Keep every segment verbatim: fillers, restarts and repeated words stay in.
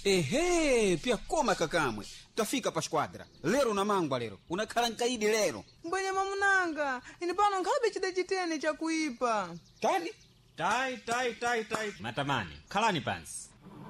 Ehe, pia koma kakamwe. Tafika pa squadra. Lero na mangwa lero. Unakhala nkaidi lero. Mbwenye mamunanga, ini pano nkhabe chidachitene cha kuipa. Tani? Tai, tai, tai, tai. Matamani, khalani pansi.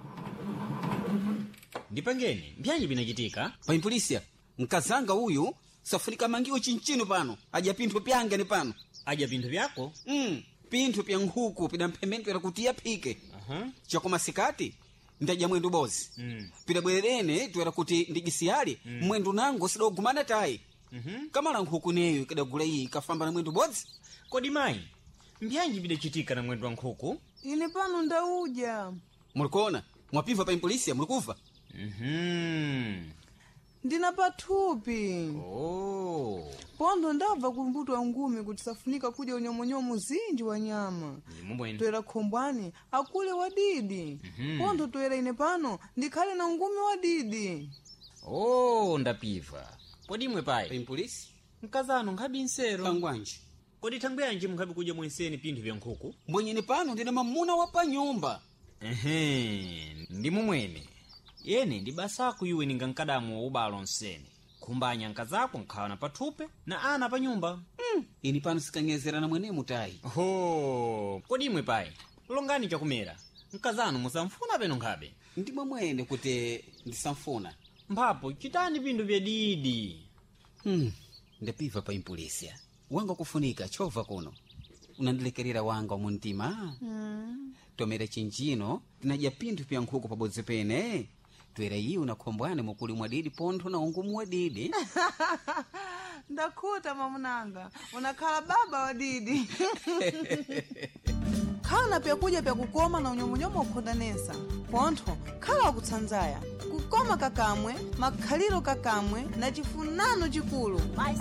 Ndipangeni, mbyanyi binachitika? Pa impolisia, nkazanga uyu, safunika mangiwo chinchino pano. Aja pinthu pyanga ni pano. Aja pinthu pyako? Mm, pinthu pya nkhuku pidamphemento era kuti yapike. Aha. Chakoma sikati, ndaja mwendo bozi. Mm. Pidabwerene tuera kuti ndigisiyali, mm. mwendo nango sidogumana tayi. Mhm. Kamala nkhuku neyo kidagula iyi kafamba na mwendo bozi. Kodi mayi, mbyanyi bidachitika na mwendo wa nkhuku? Ini pano ndauja. Mulikona, mwapiva pa impolisia, mulikuva? Mhm. Ndina pathupi. Oh. Pondo ndabva kumbutwa ngumi kuti safunika kudya unyomonyomo zinji wa nyama. Mumwene. Toera khombwani, akule wadidi. Mhm. Pondo toera ine pano, ndikhale na ngumi wadidi. Oh, ndapiva. Kodi mwe Pa payi? impolisia, Mkazano nkhabi nsero. pangwanji. Kodi thangwe yanji mukhabi kudya mwenseni pinthu vya nkhuku? Mwenyeni pano ndina mamuna wa pa nyumba. Ehe, ndi mumwene. Yene ndi basaku iwe ninga nkadamu wa ubalo nsene. Kumbanya nkazako nkhawana pathupe na ana pa nyumba. Mm. Ini pano sikanyezerana mwene mutayi. Ho, kodi imwe payi? Longani chakumera. Nkazano musamfuna peno nkhabe. Ndimwe mwene kuti ndisamfuna. Mphapo chitani pinthu vya didi. Hmm. Ndapiva pa impolisia. Wanga kufunika chova kuno. Unandilekerera wanga mu mtima. Mm. Tomera chinchino, tinaja pinthu pya nkhuku pabodzi pene. Twera iyi unakhombwane mukuli mwa didi pontho na ungumu wa didi. Ndakhuta mamunanga, unakhala baba wadidi. Khala pyakudya pyakukoma na unyomonyomo ukhodanesa. Pontho, khala wakutsanzaya. Kukoma kakamwe, makhaliro kakamwe, na chifunano chikulu. Mas